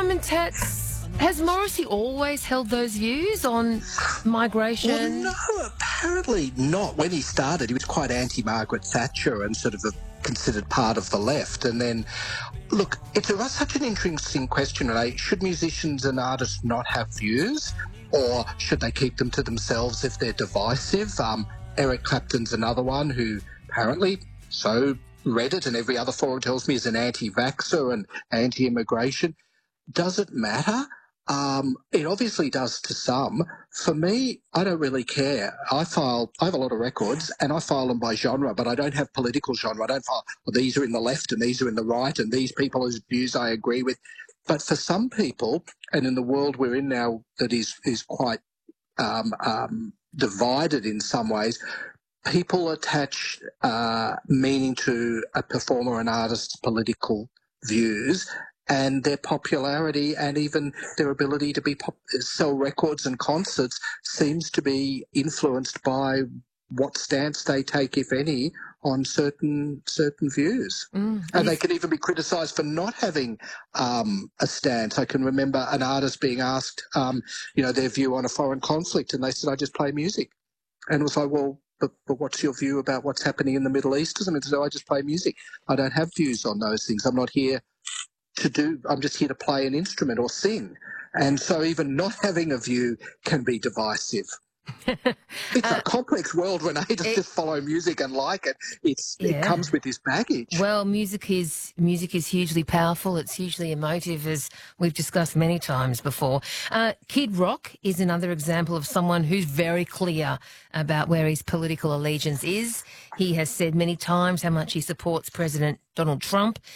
Simon Tatz, has Morrissey always held those views on migration? Well, no, apparently not. When he started, he was quite anti-Margaret Thatcher and sort of considered part of the left. And then, look, it's such an interesting question, Renee. Should musicians and artists not have views, or should they keep them to themselves if they're divisive? Eric Clapton's another one who apparently, so Reddit and every other forum tells me, is an anti-vaxxer and anti-immigration. Does it matter? It obviously does to some. For me, I don't really care. I have a lot of records and I file them by genre, but I don't have political genre. I don't file, well, these are in the left and these are in the right and these people whose views I agree with. But for some people, and in the world we're in now that is quite divided in some ways, people attach meaning to a performer or an artist's political views and their popularity and even their ability to sell records and concerts seems to be influenced by what stance they take, if any, on certain views. And they can even be criticised for not having a stance. I can remember an artist being asked, their view on a foreign conflict, and they said, "I just play music." And it was like, well, but what's your view about what's happening in the Middle East? I mean, so I just play music. I don't have views on those things. I'm not here I'm just here to play an instrument or sing. And so even not having a view can be divisive. It's a complex world, Renee, to just follow music and like it. It comes with this baggage. Well, music is hugely powerful. It's hugely emotive, as we've discussed many times before. Kid Rock is another example of someone who's very clear about where his political allegiance is. He has said many times how much he supports President Donald Trump.